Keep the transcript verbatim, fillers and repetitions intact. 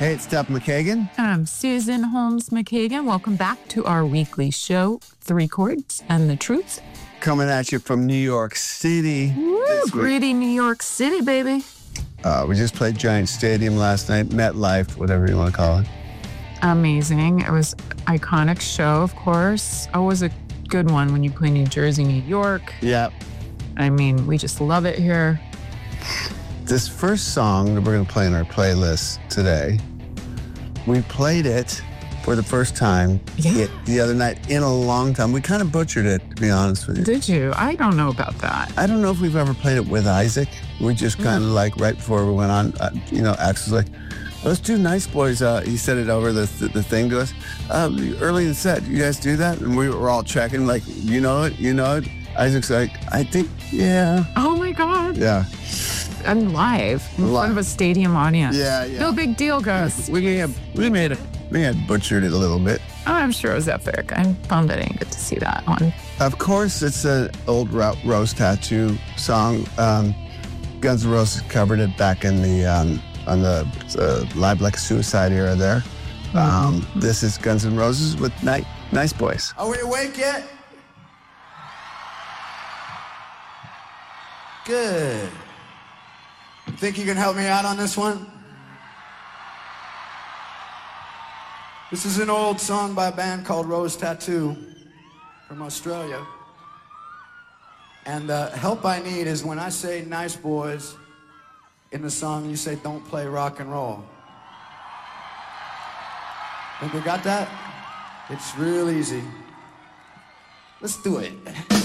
Hey, it's Steph McKagan. I'm Susan Holmes McKagan. Welcome back to our weekly show, Three Chords and the Truth. Coming at you from New York City. Woo, gritty New York City, baby. Uh, we just played Giant Stadium last night, MetLife, whatever you want to call it. Amazing. It was an iconic show, of course. Always a good one when you play New Jersey, New York. Yeah. I mean, we just love it here. This first song that we're going to play in our playlist today, we played it for the first time Yeah. the other night in a long time. We kind of butchered it, to be honest with you. Did you? I don't know about that. I don't know if we've ever played it with Isaac. We just kind of like right before we went on, uh, you know, Ax was like, let's do Nice Boys. Uh, he said it over the, the, the thing to us. Um, early in the set, you guys do that? And we were all checking, like, you know it, you know it. Isaac's like, I think, yeah. Oh my God. Yeah. I'm live in front of a stadium audience. Yeah, yeah. No big deal, Gus. We may have, we made it, we had butchered it a little bit. Oh, I'm sure it was epic. I'm bummed I didn't get to see that one. Of course, it's an old Ro- Rose Tattoo song. Um, Guns N' Roses covered it back in the um, on the uh, Live Like a Suicide era there. Um, mm-hmm. This is Guns N' Roses with Ni- Nice Boys. Are we awake yet? Good. Think you can help me out on this one? This is an old song by a band called Rose Tattoo from Australia. And the help I need is when I say Nice Boys in the song, you say don't play rock and roll. Think we got that? It's real easy. Let's do it.